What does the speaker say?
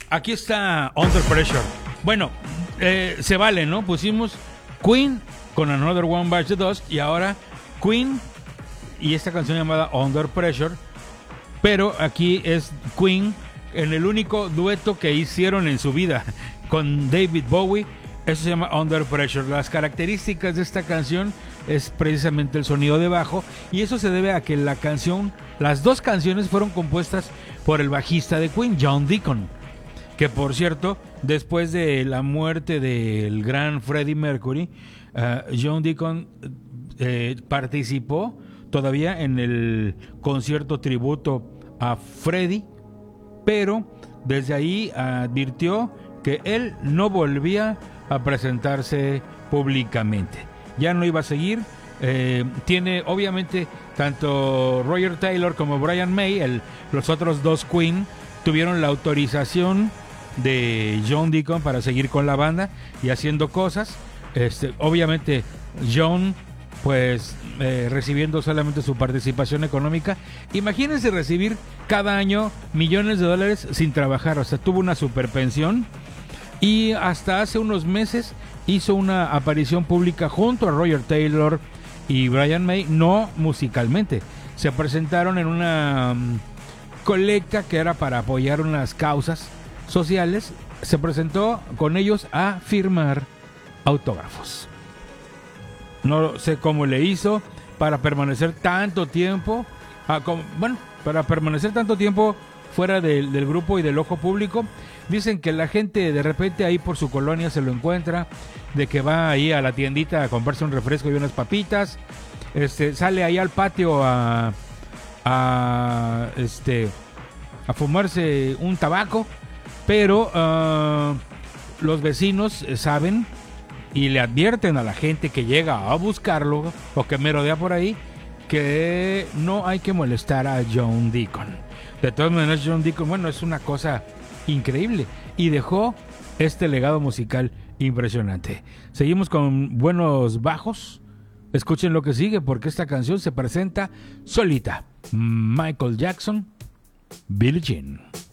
Aquí está Under Pressure. Bueno, se vale, ¿no? Pusimos Queen con Another One Bites the Dust y ahora Queen y esta canción llamada Under Pressure. Pero aquí es Queen en el único dueto que hicieron en su vida con David Bowie. Eso se llama Under Pressure. Las características de esta canción es precisamente el sonido de bajo, y eso se debe a que las dos canciones fueron compuestas por el bajista de Queen, John Deacon, que por cierto, después de la muerte del gran Freddie Mercury, John Deacon participó todavía en el concierto tributo a Freddie, pero desde ahí advirtió que él no volvía a presentarse públicamente. Ya no iba a seguir. Tiene obviamente tanto Roger Taylor como Brian May, los otros dos Queen, tuvieron la autorización de John Deacon para seguir con la banda y haciendo cosas. Obviamente John pues recibiendo solamente su participación económica. Imagínense recibir cada año millones de dólares sin trabajar. O sea, tuvo una superpensión y hasta hace unos meses hizo una aparición pública junto a Roger Taylor y Brian May, no musicalmente. Se presentaron en una colecta que era para apoyar unas causas sociales. Se presentó con ellos a firmar autógrafos. No sé cómo le hizo para permanecer tanto tiempo, para permanecer tanto tiempo fuera del grupo y del ojo público. Dicen que la gente de repente ahí por su colonia se lo encuentra, de que va ahí a la tiendita a comprarse un refresco y unas papitas, sale ahí al patio a fumarse un tabaco, pero los vecinos saben y le advierten a la gente que llega a buscarlo o que merodea por ahí que no hay que molestar a John Deacon. De todas maneras, John Deacon, bueno, es una cosa increíble y dejó este legado musical impresionante. Seguimos con buenos bajos. Escuchen lo que sigue porque esta canción se presenta solita. Michael Jackson, Billie Jean.